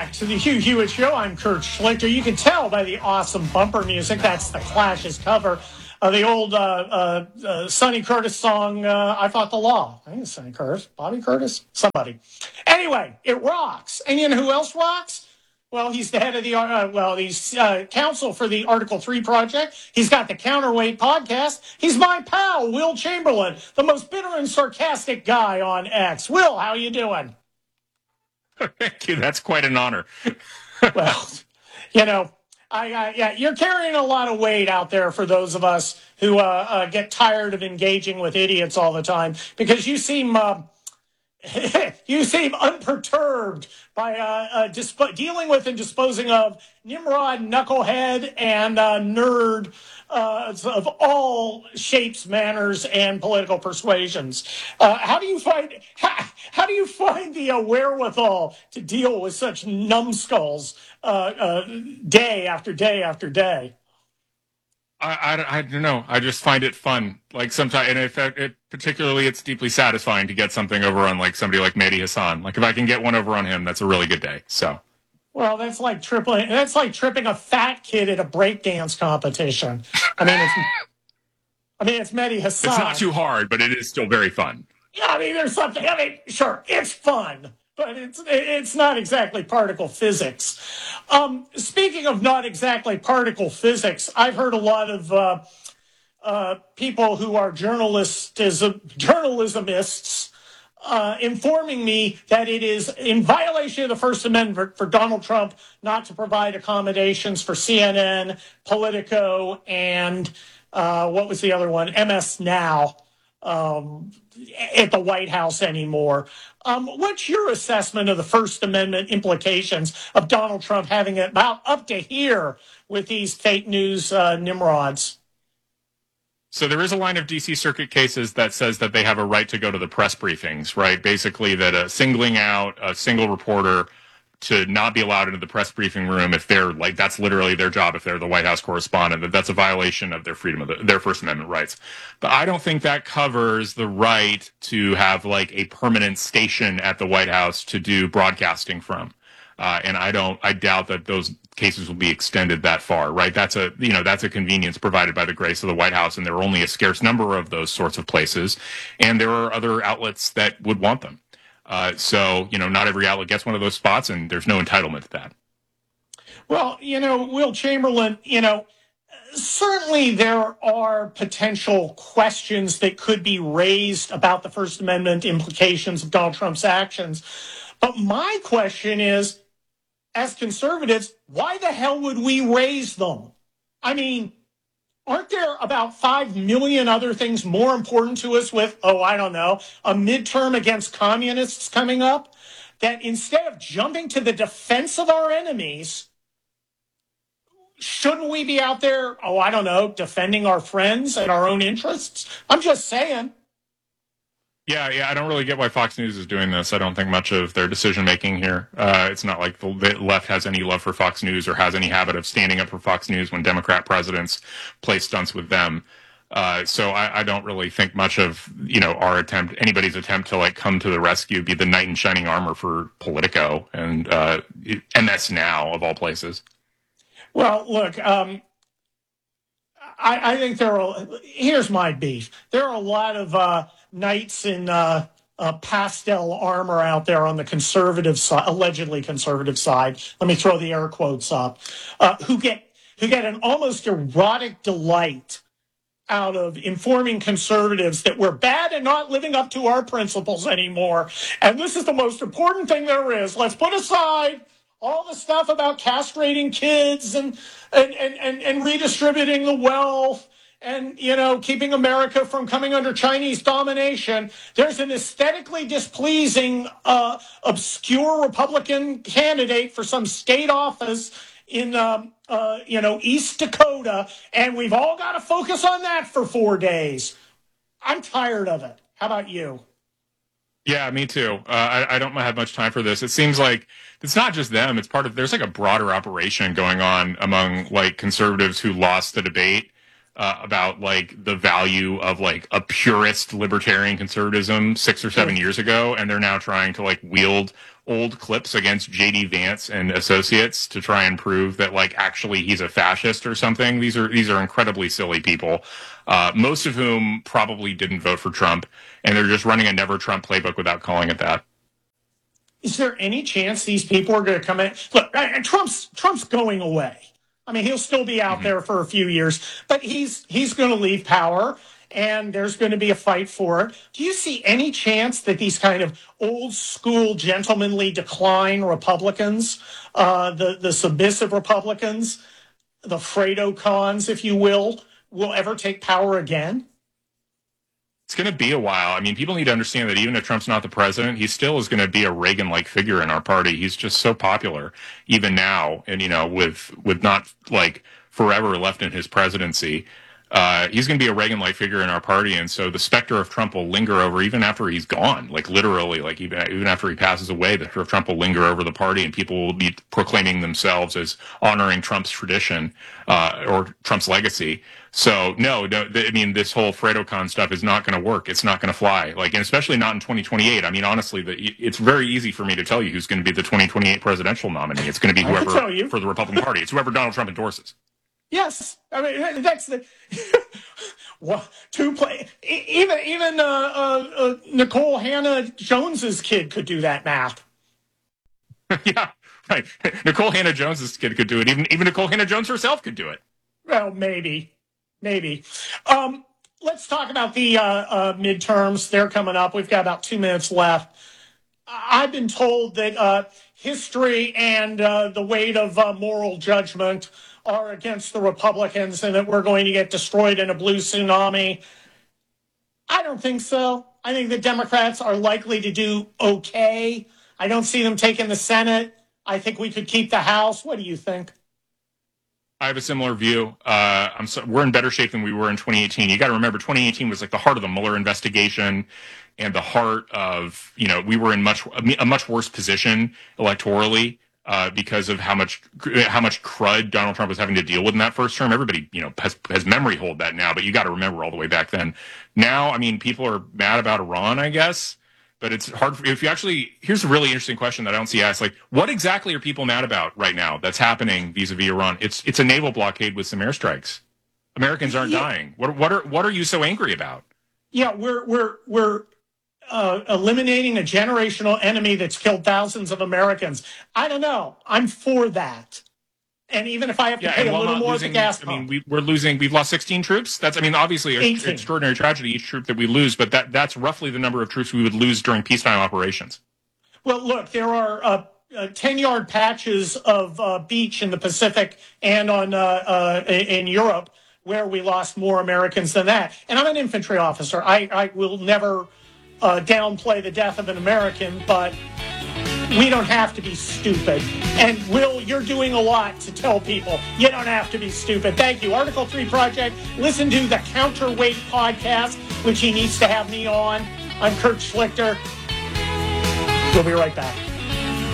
back to the Hugh Hewitt Show. I'm Kurt Schlichter. You can tell by the awesome bumper music that's the Clash's cover of the old Sonny Curtis song, I Fought the Law. I think it's Sonny Curtis. Bobby Curtis? Somebody. Anyway, it rocks. And you know who else rocks? Well, he's the head of the, he's counsel for the Article 3 project. He's got the Counterweight podcast. He's my pal, Will Chamberlain, the most bitter and sarcastic guy on X. Will, how you doing? Thank you. That's quite an honor. Well, you know, you're carrying a lot of weight out there for those of us who get tired of engaging with idiots all the time, because you seem you seem unperturbed by dealing with and disposing of Nimrod, knucklehead, and nerd of all shapes, manners, and political persuasions. How do you find the wherewithal to deal with such numbskulls day after day after day? I don't know. I just find it fun. Like sometimes, and in fact, particularly, it's deeply satisfying to get something over on like somebody like Mehdi Hassan. Like if I can get one over on him, that's a really good day. So. Well, that's like tripping a fat kid at a breakdance competition. I mean, it's Mehdi Hassan. It's not too hard, but it is still very fun. Yeah, I mean, there's something. I mean, sure, it's fun, but it's not exactly particle physics. Speaking of not exactly particle physics, I've heard a lot of people who are journalismists informing me that it is in violation of the First Amendment for Donald Trump not to provide accommodations for CNN, Politico, and what was the other one? MS Now at the White House anymore. What's your assessment of the First Amendment implications of Donald Trump having it about up to here with these fake news nimrods? So there is a line of D.C. Circuit cases that says that they have a right to go to the press briefings, right? Basically that singling out a single reporter to not be allowed into the press briefing room if they're like, that's literally their job if they're the White House correspondent, that's a violation of their freedom of their First Amendment rights. But I don't think that covers the right to have like a permanent station at the White House to do broadcasting from. And I doubt that those cases will be extended that far, right? That's a convenience provided by the grace of the White House, and there are only a scarce number of those sorts of places, and there are other outlets that would want them. So, not every outlet gets one of those spots, and there's no entitlement to that. Well, Will Chamberlain, certainly there are potential questions that could be raised about the First Amendment implications of Donald Trump's actions. But my question is, as conservatives, why the hell would we raise them? I mean, aren't there about 5 million other things more important to us with, I don't know, a midterm against communists coming up, that instead of jumping to the defense of our enemies, shouldn't we be out there, I don't know, defending our friends and our own interests? I'm just saying. Yeah, I don't really get why Fox News is doing this. I don't think much of their decision-making here. It's not like the left has any love for Fox News or has any habit of standing up for Fox News when Democrat presidents play stunts with them. So I don't really think much of, anybody's attempt to like come to the rescue, be the knight in shining armor for Politico and MS Now of all places. Well, look, I think here's my beef. There are a lot of knights in pastel armor out there on the conservative side, allegedly conservative side. Let me throw the air quotes up, who get an almost erotic delight out of informing conservatives that we're bad and not living up to our principles anymore. And this is the most important thing there is. Let's put aside all the stuff about castrating kids and redistributing the wealth and, keeping America from coming under Chinese domination. There's an aesthetically displeasing, obscure Republican candidate for some state office in, East Dakota, and we've all got to focus on that for 4 days. I'm tired of it. How about you? Yeah, me too. I don't have much time for this. It seems like it's not just them. There's like a broader operation going on among like conservatives who lost the debate about like the value of like a purist libertarian conservatism 6 or 7 years ago, and they're now trying to like wield old clips against J.D. Vance and associates to try and prove that like actually he's a fascist or something. These are incredibly silly people, most of whom probably didn't vote for Trump, and they're just running a never Trump playbook without calling it that. Is there any chance these people are going to come in? Look, Trump's going away. I mean, he'll still be out there for a few years, but he's going to leave power, and there's going to be a fight for it. Do you see any chance that these kind of old school gentlemanly decline Republicans, the submissive Republicans, the Fredo cons, if you will ever take power again? It's going to be a while. I mean, people need to understand that even if Trump's not the president, he still is going to be a Reagan-like figure in our party. He's just so popular, even now, and with not like forever left in his presidency. He's going to be a Reagan-like figure in our party, and so the specter of Trump will linger over even after he's gone. Like literally, like even after he passes away, the specter of Trump will linger over the party, and people will be proclaiming themselves as honoring Trump's tradition or Trump's legacy. So no, I mean, this whole FredoCon stuff is not going to work. It's not going to fly. Like, and especially not in 2028. I mean, honestly, it's very easy for me to tell you who's going to be the 2028 presidential nominee. It's going to be whoever for the Republican Party. It's whoever Donald Trump endorses. Yes, I mean that's the even Nicole Hannah Jones's kid could do that math. Yeah, right. Nicole Hannah Jones's kid could do it. Even Nicole Hannah Jones herself could do it. Well, maybe. Let's talk about the midterms. They're coming up. We've got about 2 minutes left. I've been told that history and the weight of moral judgment are against the Republicans and that we're going to get destroyed in a blue tsunami. I don't think so. I think the Democrats are likely to do okay. I don't see them taking the Senate. I think we could keep the House. What do you think? I have a similar view. We're in better shape than we were in 2018. You got to remember, 2018 was like the heart of the Mueller investigation and the heart of, we were in a much worse position electorally because of how much crud Donald Trump was having to deal with in that first term. Everybody, has memory hold that now, but you got to remember all the way back then. Now, I mean, people are mad about Iran, I guess. But it's hard if you actually. Here's a really interesting question that I don't see asked. Like, what exactly are people mad about right now that's happening vis-a-vis Iran? It's a naval blockade with some airstrikes. Americans aren't dying. What are you so angry about? Yeah, we're eliminating a generational enemy that's killed thousands of Americans. I don't know. I'm for that. And even if I have to pay a little more at the gas pump. I mean, we've lost 16 troops. That's, I mean, obviously an extraordinary tragedy, each troop that we lose, but that's roughly the number of troops we would lose during peacetime operations. Well, look, there are 10-yard patches of beach in the Pacific and in Europe where we lost more Americans than that. And I'm an infantry officer. I will never downplay the death of an American, but we don't have to be stupid. And Will, you're doing a lot to tell people you don't have to be stupid. Thank you. Article 3 Project. Listen to the Counterweight podcast, which he needs to have me on. I'm Kurt Schlichter. We'll be right back.